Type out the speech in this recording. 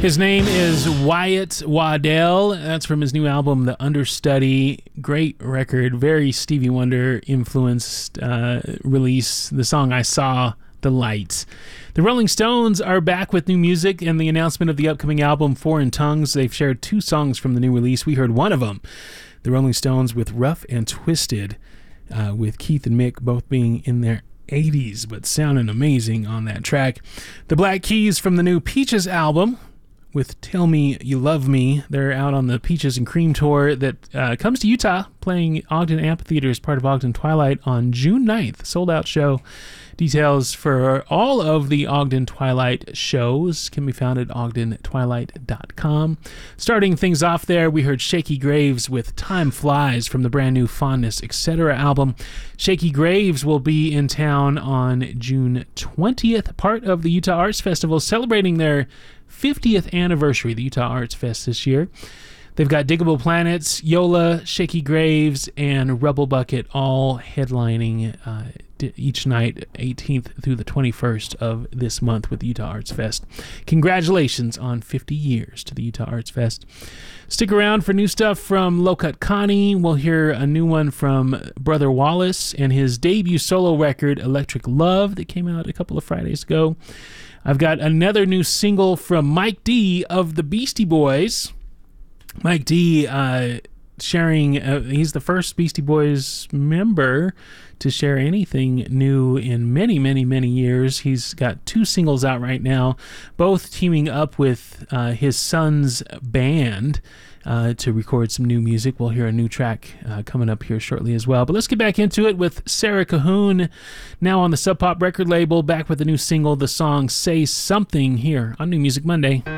His name is Wyatt Waddell. That's from his new album, The Understudy. Great record, very Stevie Wonder influenced release. The song I Saw the Light. The Rolling Stones are back with new music and the announcement of the upcoming album, Foreign Tongues. They've shared 2 songs from the new release. We heard one of them, the Rolling Stones with Rough and Twisted, with Keith and Mick both being in their 80s, but sounding amazing on that track. The Black Keys from the new Peaches album, with Tell Me You Love Me. They're out on the Peaches and Cream tour that comes to Utah, playing Ogden Amphitheater as part of Ogden Twilight on June 9th. Sold out show. Details for all of the Ogden Twilight shows can be found at ogdentwilight.com. Starting things off there, we heard Shaky Graves with Time Flies from the brand new Fondness Etc. album. Shaky Graves will be in town on June 20th, part of the Utah Arts Festival, celebrating their 50th anniversary, the Utah Arts Fest this year. They've got Diggable Planets, Yola, Shaky Graves, and Rebel Bucket all headlining each night, 18th through the 21st of this month with the Utah Arts Fest. Congratulations on 50 years to the Utah Arts Fest. Stick around for new stuff from Low Cut Connie. We'll hear a new one from Brother Wallace and his debut solo record, Electric Love, that came out a couple of Fridays ago. I've got another new single from Mike D of the Beastie Boys. Mike D sharing, he's the first Beastie Boys member to share anything new in many, many, many years. He's got 2 singles out right now, both teaming up with his son's band to record some new music. We'll hear a new track coming up here shortly as well. But let's get back into it with Sarah Cahoon, now on the Sub Pop record label, back with a new single, the song Say Something, here on New Music Monday.